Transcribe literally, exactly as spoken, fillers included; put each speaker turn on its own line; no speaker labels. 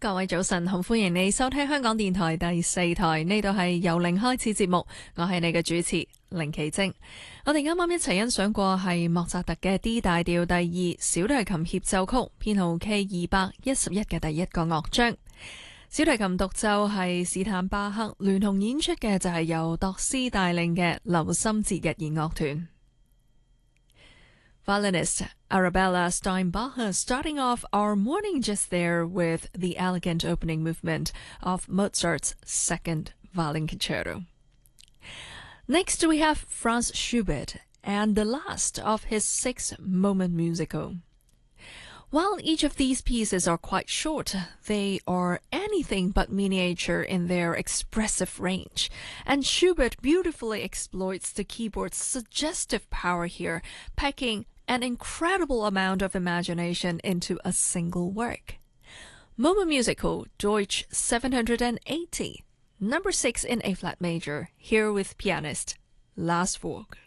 各位早晨，好歡迎你收聽香港電台第四台，呢度係由零開始節目，我係你嘅主持凌奇晶。我哋啱啱一齊欣賞過係莫扎特嘅 D 大調第二小提琴協奏曲，編號 K 二百一十一嘅第一個樂章。小提琴獨奏係史坦巴克，聯同演出嘅就係由鐸絲帶領嘅留心節日弦樂團。Violinist Arabella Steinbacher starting off our morning just there with the elegant opening movement of Mozart's Second Violin Concerto. Next we have Franz Schubert and the last of his six moment musical. While each of these pieces are quite short, they are anything but miniature in their expressive range, and Schubert beautifully exploits the keyboard's suggestive power here, packing an incredible amount of imagination into a single work. Moment musical Deutsch seven hundred eighty, number six in A-flat major, here with pianist Lars Vogt.